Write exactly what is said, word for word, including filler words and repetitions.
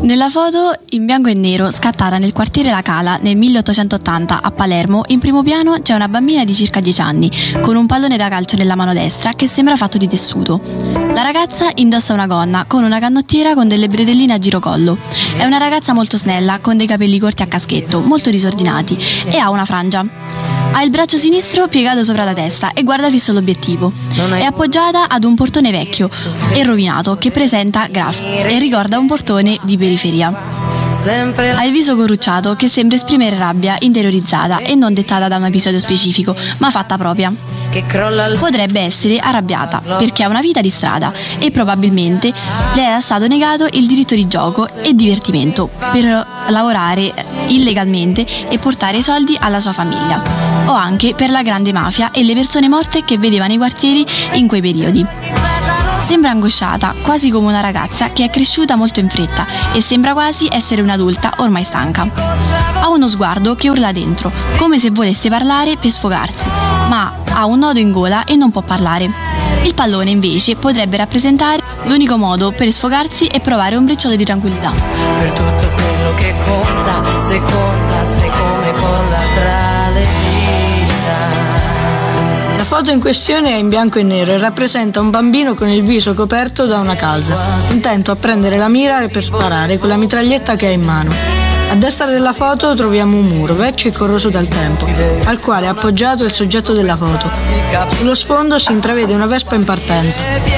Nella foto, in bianco e nero, scattata nel quartiere La Cala nel milleottocentottanta a Palermo, in primo piano c'è una bambina di circa dieci anni, con un pallone da calcio nella mano destra che sembra fatto di tessuto. La ragazza indossa una gonna con una canottiera con delle bretelline a girocollo. È una ragazza molto snella, con dei capelli corti a caschetto, molto disordinati, e ha una frangia. Ha il braccio sinistro piegato sopra la testa e guarda fisso l'obiettivo. È appoggiata ad un portone vecchio e rovinato che presenta graffi e ricorda un portone di periferia. Ha il viso corrucciato che sembra esprimere rabbia interiorizzata e non dettata da un episodio specifico, ma fatta propria. Potrebbe essere arrabbiata perché ha una vita di strada e probabilmente le era stato negato il diritto di gioco e divertimento per lavorare illegalmente e portare i soldi alla sua famiglia, o anche per la grande mafia e le persone morte che vedeva nei quartieri in quei periodi. Sembra angosciata, quasi come una ragazza che è cresciuta molto in fretta e sembra quasi essere un'adulta ormai stanca. Ha uno sguardo che urla dentro, come se volesse parlare per sfogarsi, ma ha un nodo in gola e non può parlare. Il pallone invece potrebbe rappresentare l'unico modo per sfogarsi e provare un briciolo di tranquillità. Per tutto quello che conta, se conta, se come colla tra le dita. La foto in questione è in bianco e nero e rappresenta un bambino con il viso coperto da una calza, intento a prendere la mira per sparare con la mitraglietta che ha in mano. A destra della foto troviamo un muro vecchio e corroso dal tempo, al quale è appoggiato il soggetto della foto. Sullo sfondo si intravede una vespa in partenza.